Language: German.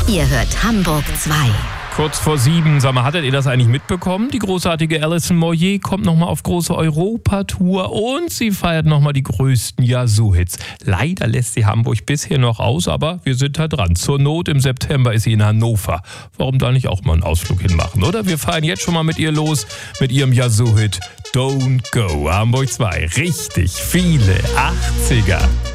Ihr hört Hamburg 2. Kurz vor 7, sag mal, hattet ihr das eigentlich mitbekommen? Die großartige Alison Moyet kommt nochmal auf große Europatour und sie feiert nochmal die größten Yazoo-Hits. Leider lässt sie Hamburg bisher noch aus, aber wir sind da dran. Zur Not im September ist sie in Hannover. Warum da nicht auch mal einen Ausflug hinmachen, oder? Wir fahren jetzt schon mal mit ihr los, mit ihrem Yazoo-Hit Don't Go. Hamburg 2, richtig viele 80er.